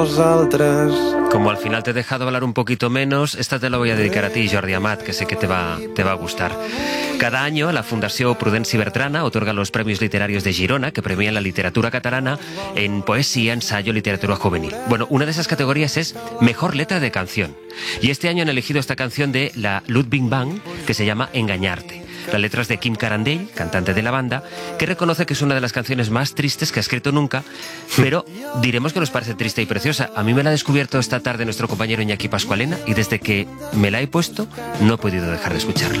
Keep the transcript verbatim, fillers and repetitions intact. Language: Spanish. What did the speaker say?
Como al final te he dejado hablar un poquito menos, esta te la voy a dedicar a ti, Jordi Amat, que sé que te va, te va a gustar. Cada año la Fundació Prudenci Bertrana otorga los premios literarios de Girona, que premian la literatura catalana en poesía, ensayo, literatura juvenil. Bueno, una de esas categorías es Mejor Letra de Canción. Y este año han elegido esta canción de la Ludwig Band, que se llama Engañarte. La letra es de Quim Carandell, cantante de la banda, que reconoce que es una de las canciones más tristes que ha escrito nunca, pero diremos que nos parece triste y preciosa. A mí me la ha descubierto esta tarde nuestro compañero Iñaki Pascualena y desde que me la he puesto no he podido dejar de escucharla.